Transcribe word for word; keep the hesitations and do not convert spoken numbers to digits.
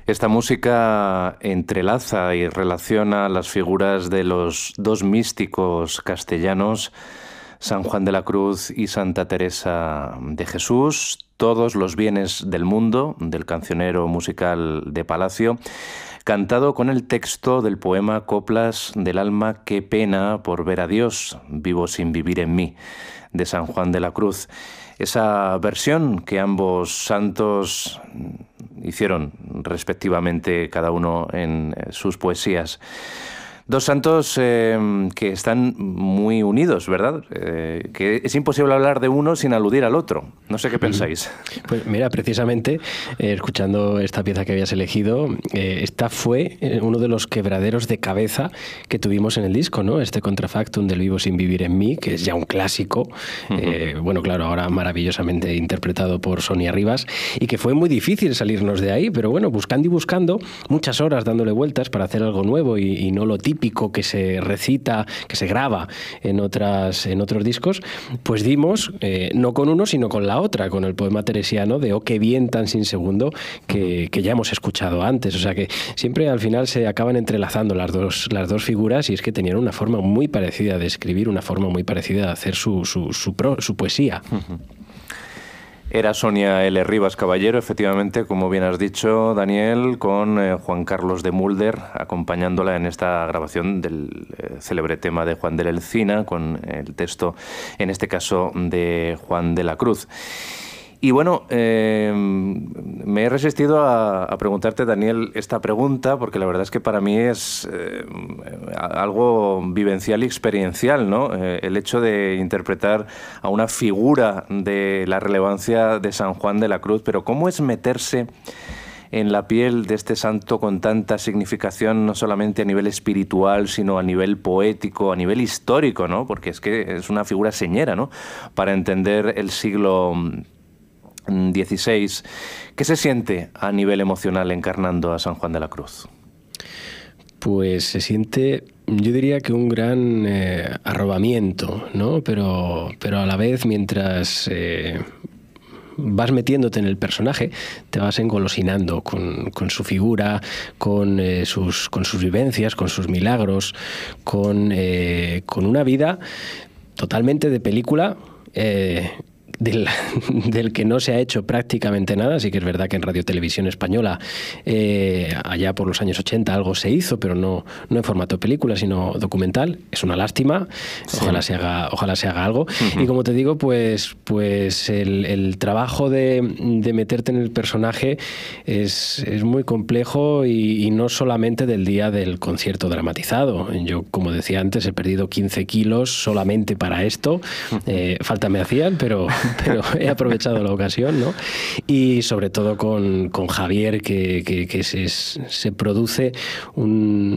Esta música entrelaza y relaciona las figuras de los dos místicos castellanos, San Juan de la Cruz y Santa Teresa de Jesús, todos los bienes del mundo, del cancionero musical de Palacio, cantado con el texto del poema Coplas del alma, qué pena por ver a Dios, vivo sin vivir en mí, de San Juan de la Cruz. Esa versión que ambos santos hicieron respectivamente cada uno en sus poesías. Dos santos eh, que están muy unidos, ¿verdad? Eh, que es imposible hablar de uno sin aludir al otro. No sé qué pensáis. Pues mira, precisamente, eh, escuchando esta pieza que habías elegido, eh, esta fue uno de los quebraderos de cabeza que tuvimos en el disco, ¿no? Este Contrafactum del Vivo sin vivir en mí, que es ya un clásico. Uh-huh. eh, bueno, claro, ahora maravillosamente interpretado por Sonia Rivas, y que fue muy difícil salirnos de ahí, pero bueno, buscando y buscando, muchas horas dándole vueltas para hacer algo nuevo y, y no lo típico que se recita, que se graba en otras en otros discos, pues dimos, eh, no con uno, sino con la otra, con el poema teresiano de Oh, qué bien tan sin segundo, que, que ya hemos escuchado antes. O sea que siempre al final se acaban entrelazando las dos, las dos figuras, y es que tenían una forma muy parecida de escribir, una forma muy parecida de hacer su, su, su, pro, su poesía. Uh-huh. Era Sonia L. Rivas Caballero, efectivamente, como bien has dicho, Daniel, con eh, Juan Carlos de Mulder, acompañándola en esta grabación del eh, célebre tema de Juan de la Encina, con el texto, en este caso, de Juan de la Cruz. Y bueno, eh, me he resistido a, a preguntarte, Daniel, esta pregunta, porque la verdad es que para mí es eh, algo vivencial y experiencial, ¿no? Eh, el hecho de interpretar a una figura de la relevancia de San Juan de la Cruz, pero ¿cómo es meterse en la piel de este santo con tanta significación, no solamente a nivel espiritual, sino a nivel poético, a nivel histórico, ¿no? Porque es que es una figura señera, ¿no? Para entender el siglo dieciséis. ¿Qué se siente a nivel emocional encarnando a San Juan de la Cruz? Pues se siente, yo diría que un gran eh, arrobamiento, ¿no? Pero, pero a la vez, mientras eh, vas metiéndote en el personaje, te vas engolosinando con, con su figura, con, eh, sus, con sus vivencias, con sus milagros, con, eh, con una vida totalmente de película, eh, Del, del que no se ha hecho prácticamente nada. Sí que es verdad que en Radio Televisión Española eh, allá por los años ochenta algo se hizo, pero no, no en formato película, sino documental. Es una lástima. Sí. Ojalá se haga, ojalá se haga algo. Uh-huh. Y como te digo, pues, pues el, el trabajo de, de meterte en el personaje es, es muy complejo, y, y no solamente del día del concierto dramatizado. Yo, como decía antes, he perdido quince kilos solamente para esto. Uh-huh. Eh, falta me hacían, pero pero he aprovechado la ocasión, ¿no? Y sobre todo con, con Javier, que, que, que se, se produce un,